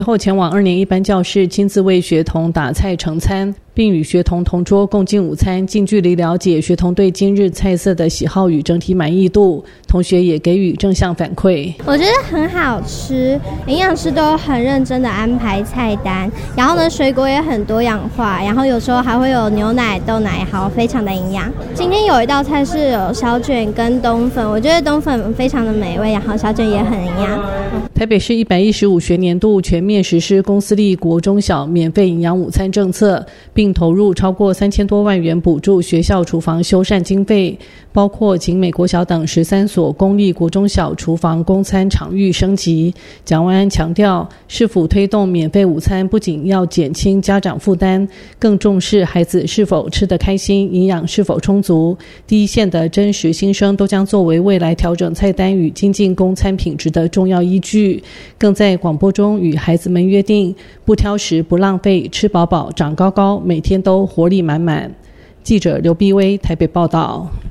后前往2年1班教室，亲自为学童打菜盛餐，并与学童同桌共进午餐，近距离了解学童对今日菜色的喜好与整体满意度。同学也给予正向反馈。 我觉得很好吃，营养师都很认真的安排菜单，然后呢，水果也很多样化，然后有时候还会有牛奶、豆奶，好，非常的营养。今天有一道菜是有小卷跟冬粉，我觉得冬粉非常的美味，然后小卷也很营养。 台北市115学年度全面实施公私立国中小免费营养午餐政策，并投入超过3000多万元补助学校厨房修缮经费，包括景美国小等13所公立国中小厨房供餐场域升级。蒋万安强调，市府推动免费午餐不仅要减轻家长负担，更重视孩子是否吃得开心，营养是否充足。第一线的真实新生都将作为未来调整菜单与精进供餐品质的重要依据。更在广播中与孩子们约定，不挑食、不浪费，吃饱饱、长高高，每天都活力满满。记者刘碧薇台北报道。